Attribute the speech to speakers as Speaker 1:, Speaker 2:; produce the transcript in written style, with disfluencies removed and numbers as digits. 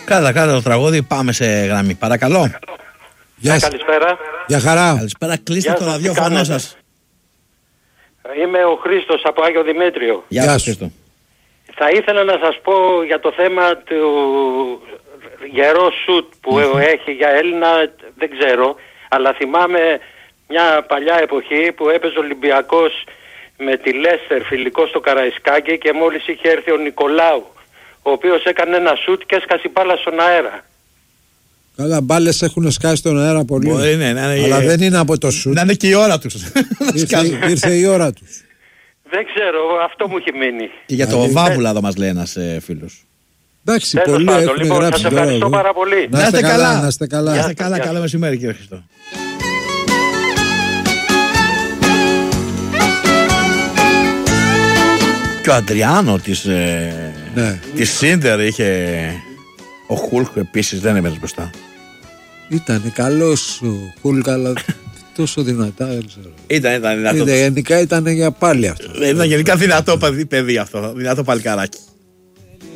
Speaker 1: Κράτα το τραγούδι, πάμε σε γραμμή. Παρακαλώ.
Speaker 2: Γεια σας.
Speaker 3: Καλησπέρα.
Speaker 2: Γεια χαρά.
Speaker 1: Καλησπέρα, κλείστε το ραδιόφωνο σας.
Speaker 3: Είμαι ο Χρήστος από Άγιο Δημήτριο.
Speaker 1: Γεια σας, Χρήστο.
Speaker 3: Θα ήθελα να σας πω για το θέμα του γερό σουτ που έχει για Έλληνα, δεν ξέρω, αλλά θυμάμαι μια παλιά εποχή που έπαιζε ο Ολυμπιακός με τη Λέστερ φιλικό στο Καραϊσκάκι και μόλις είχε έρθει ο Νικολάου, ο οποίος έκανε ένα σουτ και έσκασε η μπάλα στον αέρα.
Speaker 2: Καλά, μπάλες έχουν σκάσει στον αέρα πολύ.
Speaker 1: Ναι,
Speaker 2: αλλά δεν είναι από το σουτ.
Speaker 1: Να είναι και η ώρα τους.
Speaker 2: Ήρθε η ώρα τους.
Speaker 3: Δεν ξέρω, αυτό μου έχει μείνει.
Speaker 1: Και για το Βάβουλα εδώ μας λέει ένας φίλος.
Speaker 2: Εντάξει, πολλοί έχουν
Speaker 3: λοιπόν,
Speaker 2: γράψει
Speaker 3: σας ευχαριστώ πάρα πολύ.
Speaker 2: Να είστε καλά. Να είστε καλά.
Speaker 1: Να είστε καλά, καλό μεσημέρι κύριε Χριστό. Και ο Αντριάνο της Σίντερ είχε... Ο Χουλκ επίσης δεν έμενε μπροστά.
Speaker 2: Ήτανε καλός ο Χουλκ, αλλά τόσο δυνατά δεν ξέρω.
Speaker 1: Ήταν δυνατό.
Speaker 2: Γενικά ήταν για πάλι αυτό.
Speaker 1: Ήταν γενικά δυνατό παιδί αυτό, δυνατό παλικάράκι.